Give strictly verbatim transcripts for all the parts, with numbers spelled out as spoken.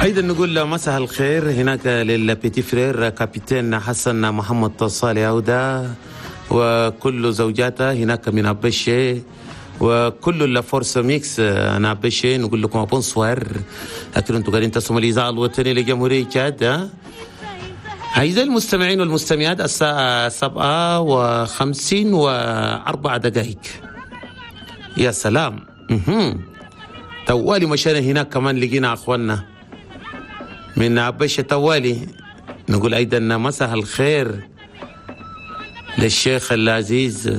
أيضا نقول مساء الخير هناك للبيتي فرير كابتن حسن محمد صالح عودة وكل زوجاته هناك من أبشي وكل الفورس ميكس أنا أبشي نقول لكم بونسوار. أكيد أنتم قاعدين تسمعوا الإذاعة الوطنية لجمهورية تشاد. أعزائي المستمعين والمستمعات الساعة سبعة وخمسين وأربع دقائق. يا سلام. توالي مشينا هناك كمان لقينا أخواننا من عباشة توالي. نقول أيضا مساء الخير للشيخ العزيز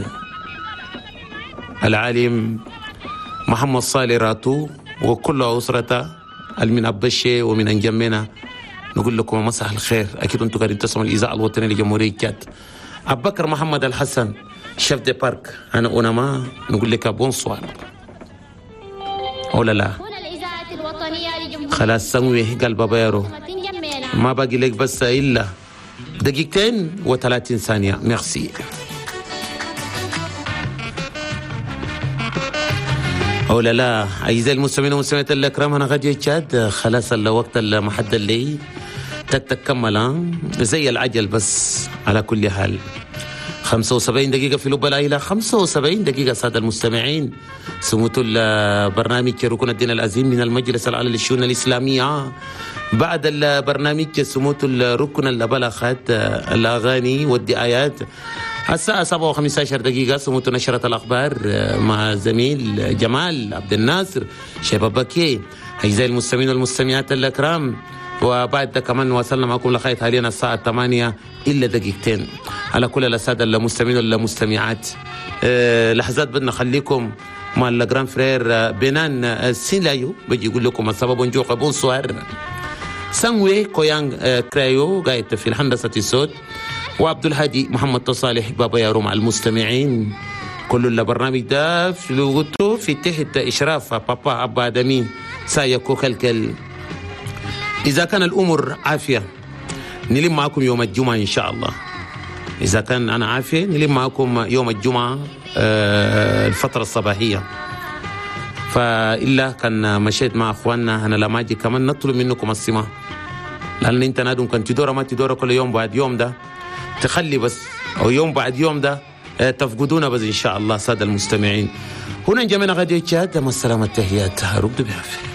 العالم محمد صالح راتو وكل أسرته من عباشة ومن أنجمنا. نقول لكم مساء الخير. أكيد أنتم قاعدين تسمعوا الإذاعة الوطنية لجمهورية تشاد. أبو بكر محمد الحسن شيف دي بارك أنا أونما نقول لك بونسوار. ولا لا خلاص سموي قلب بيرو ما باقي لك بس إلا دقيقتين وثلاثين ثانية. ميرسي. ولا لا أعزائي المستمعين والمستمعات الأكرام أنا غادي تشاد خلاص الوقت المحدد لي تك تك كمل زي العجل بس. على كل حال خمسة وسبعين دقيقة في لب العائلة. خمسة وسبعين دقيقة سادة المستمعين. سموتوا البرنامج ركن الدين العظيم من المجلس العالي للشؤون الإسلامية. بعد البرنامج سموتوا الركن اللي بلغت الأغاني والدعايات. الساعة سبعة وخمسة عشر دقيقة سموتوا نشرة الأخبار مع زميل جمال عبد الناصر شباب بكي. أعزائي المستمعين والمستمعات الأكرام وبعد ده كمان وصلنا معكم لغاية حاليا الساعة ثمانية إلا دقيقتين. على كل الأسادة المستمعين والمستمعات أه لحظات بدنا نخليكم مع الجران فرير بنان سينلايو بيجي يقول لكم السبب ونجوق بونسوار. سانوي كويان أه كرايو قاعد في الهندسة الصوت وعبد الهادي محمد صالح بابا يا مع المستمعين. كل البرنامج ده في لغته في تحت إشراف بابا أبا آدمي سايكو كلكل. إذا كان الأمور عافية نلم معكم يوم الجمعة إن شاء الله. إذا كان أنا عافية نلم معكم يوم الجمعة آه الفترة الصباحية. فإلا كان مشيت مع أخواننا أنا لما أجي كمان نطلب منكم السماء لأن أنت نادم كان تدور ما تدور كل يوم بعد يوم ده تخلي بس أو يوم بعد يوم ده آه تفقدونا بس إن شاء الله سادة المستمعين. هنا جميعنا غادي تشاد. مع السلامة التحيات ركض بعافية.